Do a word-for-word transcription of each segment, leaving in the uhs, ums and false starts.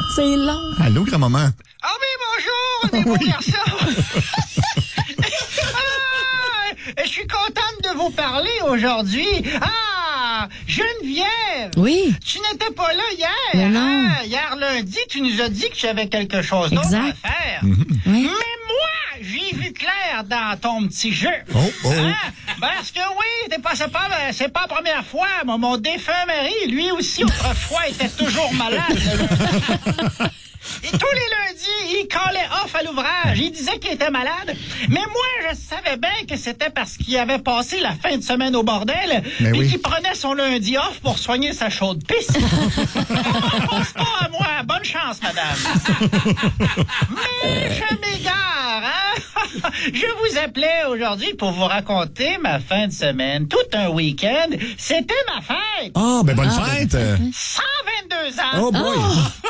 C'est long. Allô, grand-maman? Ah oui, bonjour, des bons garçons. Ah, je suis contente de vous parler aujourd'hui. Ah, Geneviève. Oui. Tu n'étais pas là hier. Mais non. Hein? Hier lundi, tu nous as dit que tu avais quelque chose d'autre Exact. à faire. Oui. Mais moi, j'ai vu clair dans ton petit jeu. Oh, oh. Hein? Parce que oui, c'est pas, c'est pas, c'est pas la première fois. Moi, mon défunt mari, lui aussi, autrefois, était toujours malade. Et tous les lundis, il collait off à l'ouvrage. Il disait qu'il était malade. Mais moi, je savais bien que c'était parce qu'il avait passé la fin de semaine au bordel Mais et oui. qu'il prenait son lundi off pour soigner sa chaude pisse. On pense pas à moi. Bonne chance, madame. Mais je m'égare, hein? Je vous appelais aujourd'hui pour vous raconter ma fin de semaine. Tout un week-end. C'était ma fête. Ah, ben bonne Ah, fête! cent vingt-deux ans. Oh boy!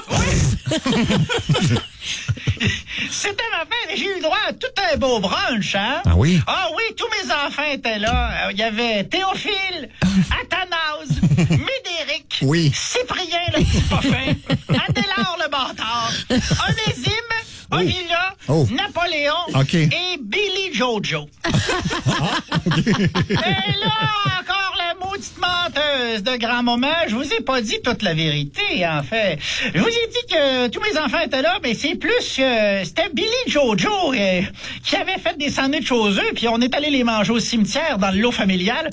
C'était ma fête et j'ai eu le droit à tout un beau brunch, hein? Ah oui? Ah oui, tous mes enfants étaient là. Il y avait Théophile, Athanase, Médéric, Oui. Cyprien le petit parfum, Adélard le bâtard, Onésime, Ovila, Oh. Napoléon OK. et Billy Jojo. Et là, encore la maudite menteuse de grand-maman. Je vous ai pas dit toute la vérité, en fait. Je vous ai dit que tous mes enfants étaient là, mais c'est plus que c'était Billy Jojo euh, qui avait fait des sandwichs aux œufs, puis on est allé les manger au cimetière dans le lot familial.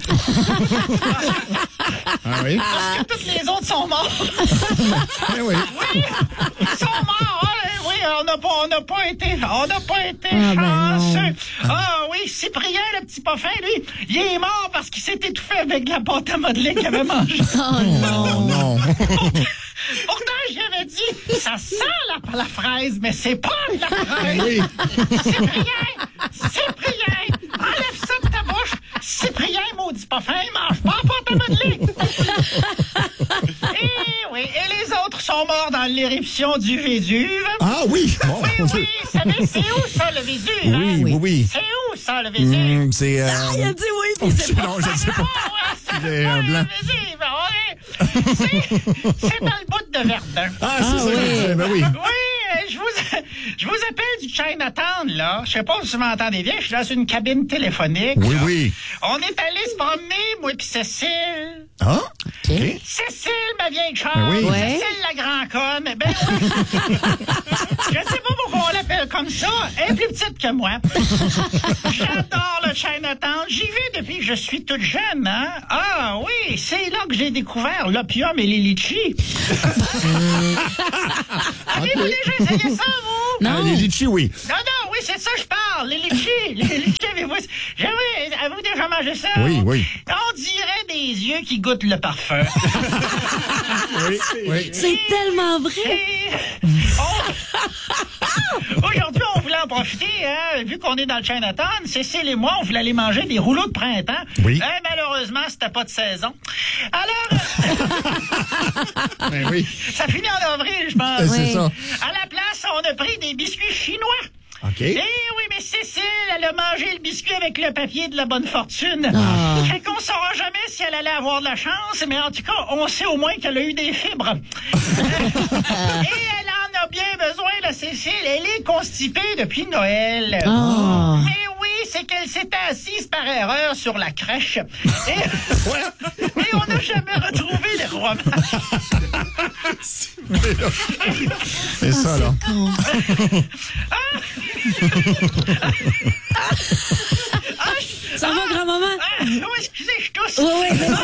Ah oui? Parce que toutes les autres sont morts. Eh oui. Oui, ils sont morts. hein, Oui, on n'a pas, on n'a pas été, on n'a pas été Ah, ben chanceux. non. Ah oui, Cyprien, le petit parfum, lui, il est mort parce qu'il s'est étouffé avec de la pâte à modeler qu'il avait mangée. Oh non. Non. Pourtant, j'avais dit, ça sent la, la fraise, mais c'est pas de la fraise. Oui. Cyprien, Cyprien, enlève ça de ta bouche. Cyprien, maudit parfum, il mange pas la pâte à modeler. Et oui, et les autres sont morts dans l'éruption du Vésuve. Ah oui! Bon, Oui, mon Dieu. oui, vous savez, c'est où ça, le Vésuve? hein? Oui, oui, oui. C'est où ça, le Vésuve? Hum, c'est... Euh... Ah, il a dit oui, oh, puis c'est pas. non, je ne sais pas. Ah, ouais, c'est J'ai un pas blanc. le Vésuve, ouais. C'est c'est dans le bout de Verdun. Ah, c'est Ah, ça que je oui. disais, ben oui. Oui, euh, je vous, je vous appelle du Chinatown, là. Je sais pas si vous m'entendez bien, je suis dans une cabine téléphonique. Oui, là. oui. On est allé se promener, moi puis Cécile. Ah? OK. Cécile, ma vieille chère. Ben oui. Ouais. Cécile, la grand conne. Ben oui. Je sais pas pourquoi on l'appelle comme ça. Elle est plus petite que moi. J'adore le Chinatown. J'y vais depuis que je suis toute jeune, hein. Ah oui, c'est là que j'ai découvert l'opium et les litchis. Avez-vous déjà essayé ça, vous? Non. Ah, les litchis, oui. Non, non, oui, c'est ça, je parle. Les litchis. Les litchis, avez-vous jamais, avez-vous déjà mangé ça? Oui, oui. On dirait des yeux qui goûtent le parfum. Oui, oui. C'est tellement vrai. Et on- Aujourd'hui, on voulait en profiter, hein, vu qu'on est dans le Chinatown. Cécile et moi, on voulait aller manger des rouleaux de printemps. Oui. Eh, malheureusement, c'était pas de saison. Alors, Ben oui. ça finit en avril, je pense. C'est Oui. ça. À la place, on a pris des biscuits chinois. OK. Eh oui, mais Cécile, elle a mangé le biscuit avec le papier de la bonne fortune. Ah. Fait qu'on saura jamais si elle allait avoir de la chance, mais en tout cas, on sait au moins qu'elle a eu des fibres. Et elle en a bien besoin, la Cécile. Elle est constipée depuis Noël. Ah. Mais oui, c'est qu'elle s'était assise par erreur sur la crèche. Et, et on n'a jamais retrouvé les romans. C'est ça, là. Con. Ça va, grand-maman? Ah, oh, excusez, je tousse. Oui, oui, c'est bon.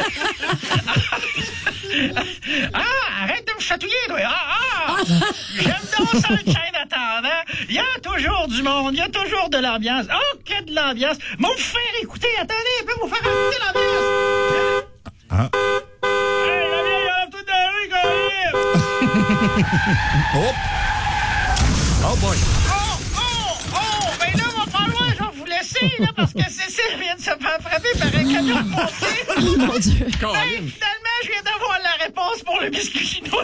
Ah, arrête de me chatouiller, toi. Ah, ah. J'aime donc ça, le Chinatown, hein. Il y a toujours du monde, il y a toujours de l'ambiance. Oh, que de l'ambiance. Mon vous faire écouter, attendez, je peux vous faire écouter l'ambiance. Ah. Hey, la vieille, elle a tout dans la rue, quand même. Oh! Oh boy! Oh, oh, oh, ben là, va falloir, je vais vous laisser, là, parce que Cécile vient de se faire frapper par un camion de pompiers. Oh, mon Dieu. Hey, finalement, je viens d'avoir la réponse pour le biscuit chinois.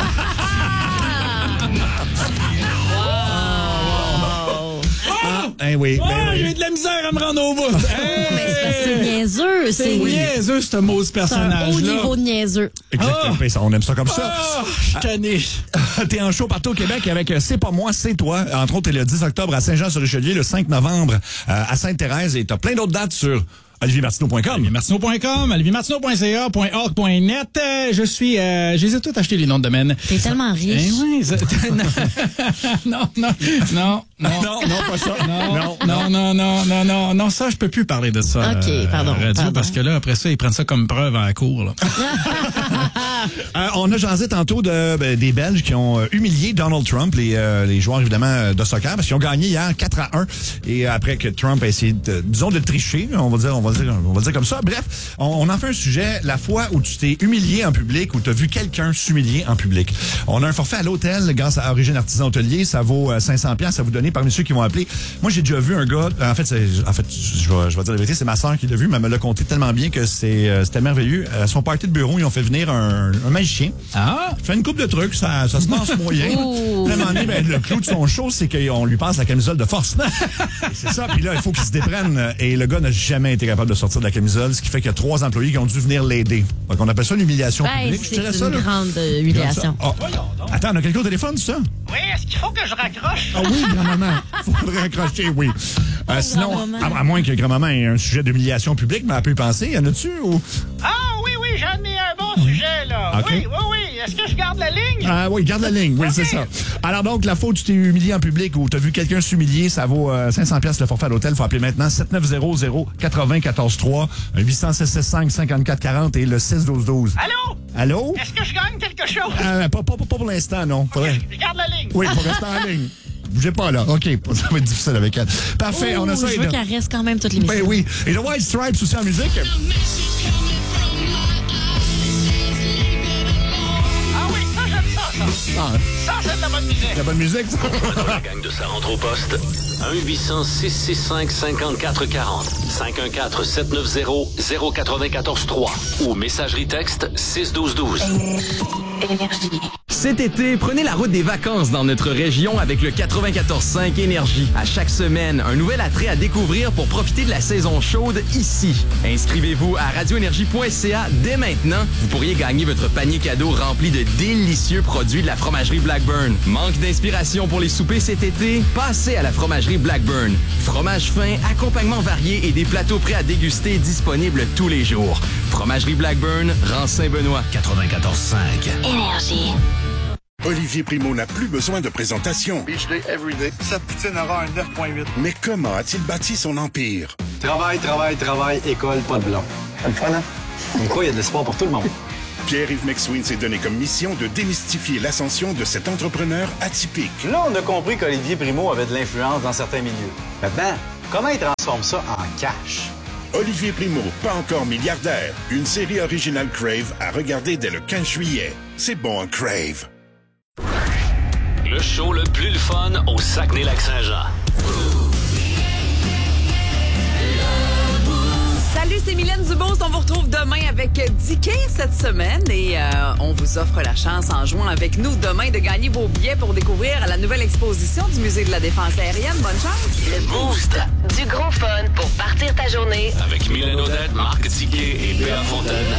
Wow. Ah, hey, Ben oui. Oh, ben oui. j'ai eu de la misère à me rendre au bout. Hey! Mais c'est parce que c'est niaiseux. C'est C'est niaiseux, ce mot, ce c'est un haut personnage-là. niveau de niaiseux. Exactement. Ah! Ça, on aime ça comme ça. Ah, je suis tanné. T'es en show partout au Québec avec euh, C'est pas moi, c'est toi. Entre autres, t'es le dix octobre à Saint-Jean-sur-Richelieu, le cinq novembre euh, à Sainte-Thérèse et t'as plein d'autres dates sur olivier martineau point com. olivier martineau point com, olivier martineau point c a, .org point net. Euh, je suis... Euh, je les ai tous achetés, les noms de domaine. T'es tellement riche. Eh oui, ça- non, non, non, non. Non, non, pas ça. Non, non, non, non, non, non, non, non, ça, je peux plus parler de ça. OK, euh, pardon, à la radio, pardon. parce que là, après ça, ils prennent ça comme preuve à la cour, là. Euh, on a jasé tantôt de, ben, des Belges qui ont euh, humilié Donald Trump, les, euh, les joueurs évidemment euh, de soccer, parce qu'ils ont gagné hier quatre à un. Et après que Trump a essayé, de, disons, de tricher, on va dire, on va dire, on va dire comme ça. Bref, on, on en fait un sujet, la fois où tu t'es humilié en public, où tu as vu quelqu'un s'humilier en public. On a un forfait à l'hôtel grâce à Origine Artisan Hôtelier, ça vaut euh, cinq cents piastres à vous donner parmi ceux qui vont appeler. Moi, j'ai déjà vu un gars, euh, en fait, c'est, en fait, je vais, je vais dire la vérité, c'est ma sœur qui l'a vu, mais elle me l'a conté tellement bien que c'est, euh, c'était merveilleux. À son party de bureau, ils ont fait venir un, un magicien. Ah! Il fait une couple de trucs, ça, ça se passe moyen. Ouh. Puis à un moment donné, ben, le clou de son show, c'est qu'on lui passe la camisole de force. Et c'est ça, puis là, il faut qu'il se déprenne. Et le gars n'a jamais été capable de sortir de la camisole, ce qui fait qu'il y a trois employés qui ont dû venir l'aider. Donc, on appelle ça l'humiliation Ben, publique. Je c'est dirais une ça, là. grande euh, humiliation. Ah. Attends, on a quelqu'un au téléphone, c'est ça? Oui, est-ce qu'il faut que je raccroche? Ah oui, grand-maman. Faudrait accrocher, oui. Euh, sinon, grand-maman. à, à moins que grand-maman ait un sujet d'humiliation publique, mais elle peut y penser. Y en a-tu ou? Ah oui, oui, j'en ai un bon sujet, là. OK. Oui, oui, oui. Est-ce que je garde la ligne? Ah oui, garde la ligne, oui, OK. c'est ça. Alors donc, la fois où tu t'es humilié en public ou tu as vu quelqu'un s'humilier, ça vaut euh, cinq cents piastres le forfait à l'hôtel. Faut appeler maintenant sept neuf zéro zéro quatre zéro un quatre trois, huit zéro six six cinq cinquante-quatre quarante et le six douze douze. Allô? Allô? Est-ce que je gagne quelque chose? Euh, pas, pas, pas pour l'instant, non. Faudrait- Je garde la ligne. Oui, pour rester en ligne. Bougez pas, là. OK, ça va être difficile avec elle. Parfait, on a Ouh, ça. je et veux de- qu'elle reste quand même toute l'émission. Ben oui. Et le White Stripes aussi en musique. Ah oui, ça, j'aime ça, ça. Ah, Ça, c'est de la bonne musique. la bonne musique, ça. La gang de sa rentre au poste. un huit cents six six cinq cinquante-quatre quarante. cinq un quatre sept neuf zéro zéro neuf quatre trois. Ou messagerie texte six douze douze. Cet été, prenez la route des vacances dans notre région avec le quatre-vingt-quatorze cinq Énergie. À chaque semaine, un nouvel attrait à découvrir pour profiter de la saison chaude ici. Inscrivez-vous à radio énergie point c a dès maintenant. Vous pourriez gagner votre panier cadeau rempli de délicieux produits de la fromagerie Blackburn. Manque d'inspiration pour les soupers cet été? Passez à la fromagerie Blackburn. Fromage fin, accompagnement varié et des plateaux prêts à déguster disponibles tous les jours. Fromagerie Blackburn, rang Saint-Benoît. quatre-vingt-quatorze cinq. Énergie. Olivier Primo n'a plus besoin de présentation. Beach Day Everyday. Cette poutine aura un neuf point huit. Mais comment a-t-il bâti son empire? Travail, travail, travail, école, pas de blanc. C'est le fun, hein? Mais quoi, il y a de l'espoir pour tout le monde. Pierre-Yves McSween s'est donné comme mission de démystifier l'ascension de cet entrepreneur atypique. Là, on a compris qu'Olivier Primo avait de l'influence dans certains milieux. Maintenant, comment il transforme ça en cash? Olivier Primo, pas encore milliardaire. Une série originale Crave à regarder dès le quinze juillet. C'est bon, en Crave. Le show le plus le fun au Saguenay-Lac-Saint-Jean. Salut, c'est Mylène Dubos. On vous retrouve demain avec Dicky cette semaine et euh, on vous offre la chance en jouant avec nous demain de gagner vos billets pour découvrir la nouvelle exposition du Musée de la Défense aérienne. Bonne chance. Le Boost. Du gros fun pour partir ta journée. Avec Mylène Odette, Marc Tiquet et Béa Fontaine.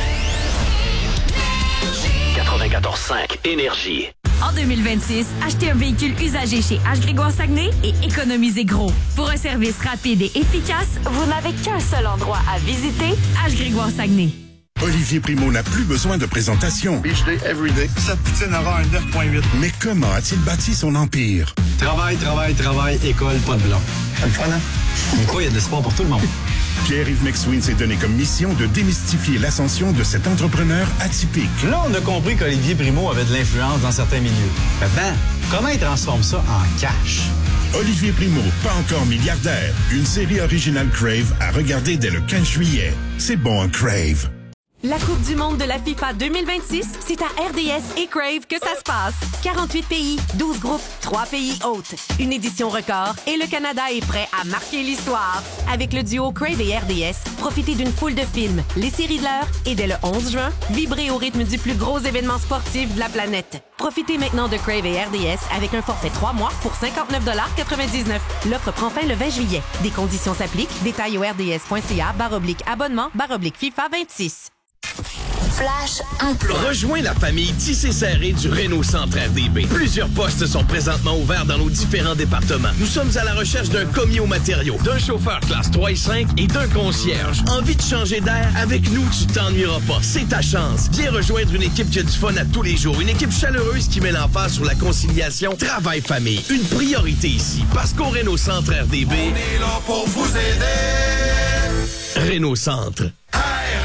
quatre-vingt-quatorze cinq Énergie. En deux mille vingt-six, achetez un véhicule usagé chez H. Grégoire Saguenay et économisez gros. Pour un service rapide et efficace, vous n'avez qu'un seul endroit à visiter, H. Grégoire Saguenay. Olivier Primo n'a plus besoin de présentation. Beach Day Everyday. Cette poutine aura un neuf point huit. Mais comment a-t-il bâti son empire? Travail, travail, travail, école, pas de blanc. C'est le fun, hein? Mais quoi, il y a de l'espoir pour tout le monde. Pierre-Yves McSween s'est donné comme mission de démystifier l'ascension de cet entrepreneur atypique. Là, on a compris qu'Olivier Primo avait de l'influence dans certains milieux. Maintenant, comment il transforme ça en cash? Olivier Primo, pas encore milliardaire. Une série originale Crave à regarder dès le quinze juillet. C'est bon, en Crave. La Coupe du monde de la FIFA deux mille vingt-six, c'est à R D S et Crave que ça se passe. quarante-huit pays, douze groupes, trois pays hôtes. Une édition record et le Canada est prêt à marquer l'histoire. Avec le duo Crave et R D S, profitez d'une foule de films, les séries de l'heure et dès le onze juin, vibrez au rythme du plus gros événement sportif de la planète. Profitez maintenant de Crave et R D S avec un forfait trois mois pour cinquante-neuf quatre-vingt-dix-neuf. L'offre prend fin le vingt juillet. Des conditions s'appliquent. Détails au rds.ca barre oblique abonnement barre oblique FIFA vingt-six. Flash emploi. Rejoins la famille tissé serré du Renault Centre R D B. Plusieurs postes sont présentement ouverts dans nos différents départements. Nous sommes à la recherche d'un commis aux matériaux, d'un chauffeur classe trois et cinq et d'un concierge. Envie de changer d'air? Avec nous, tu t'ennuieras pas. C'est ta chance. Viens rejoindre une équipe qui a du fun à tous les jours. Une équipe chaleureuse qui met l'emphase sur la conciliation travail-famille. Une priorité ici. Parce qu'au Renault Centre R D B, on est là pour vous aider. Renault Centre.